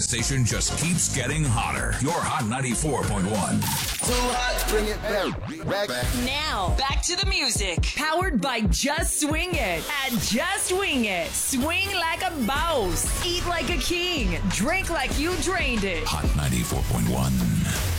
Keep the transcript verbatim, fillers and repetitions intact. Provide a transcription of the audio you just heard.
station just keeps getting hotter. Your Hot ninety-four point one. Too hot, bring it back. Back, back. Now, back to the music. Powered by Just Swing It. At Just Swing It. Swing like a boss. Eat like a king. Drink like you drained it. Hot ninety-four point one.